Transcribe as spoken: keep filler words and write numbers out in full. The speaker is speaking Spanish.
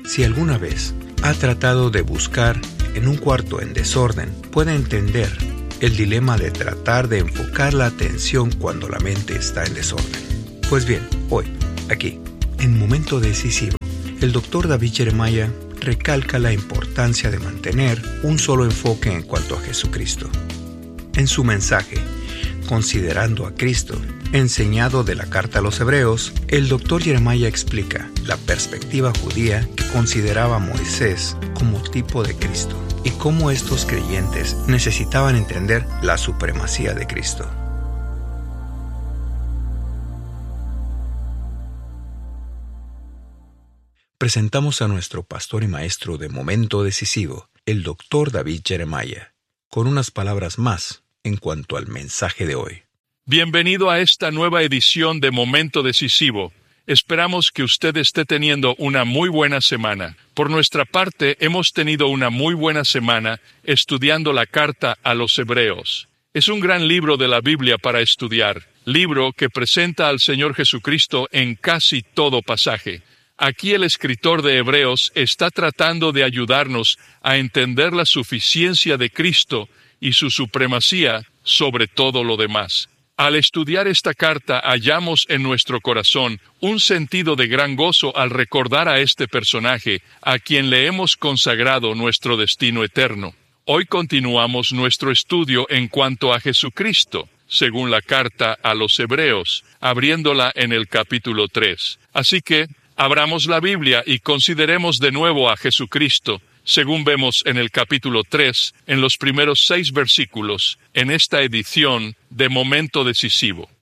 Si alguna vez ha tratado de buscar en un cuarto en desorden, puede entender el dilema de tratar de enfocar la atención cuando la mente está en desorden. Pues bien, hoy, aquí, en Momento Decisivo, el doctor David Jeremiah recalca la importancia de mantener un solo enfoque en cuanto a Jesucristo. En su mensaje, Considerando a Cristo, enseñado de la carta a los Hebreos, el doctor Jeremiah explica la perspectiva judía que consideraba a Moisés como tipo de Cristo y cómo estos creyentes necesitaban entender la supremacía de Cristo. Presentamos a nuestro pastor y maestro de Momento Decisivo, el doctor David Jeremiah, con unas palabras más en cuanto al mensaje de hoy. Bienvenido a esta nueva edición de Momento Decisivo. Esperamos que usted esté teniendo una muy buena semana. Por nuestra parte, hemos tenido una muy buena semana estudiando la carta a los Hebreos. Es un gran libro de la Biblia para estudiar, libro que presenta al Señor Jesucristo en casi todo pasaje. Aquí el escritor de Hebreos está tratando de ayudarnos a entender la suficiencia de Cristo y su supremacía sobre todo lo demás. Al estudiar esta carta hallamos en nuestro corazón un sentido de gran gozo al recordar a este personaje a quien le hemos consagrado nuestro destino eterno. Hoy continuamos nuestro estudio en cuanto a Jesucristo, según la carta a los Hebreos, abriéndola en el capítulo tres. Así que, abramos la Biblia y consideremos de nuevo a Jesucristo, según vemos en el capítulo tres, en los primeros seis versículos, en esta edición de Momento Decisivo.